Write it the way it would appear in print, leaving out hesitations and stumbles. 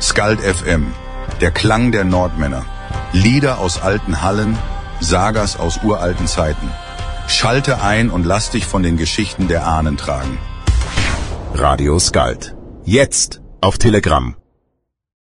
Skald FM, der Klang der Nordmänner. Lieder aus alten Hallen, Sagas aus uralten Zeiten. Schalte ein und lass dich von den Geschichten der Ahnen tragen. Radio Skald. Jetzt auf Telegram.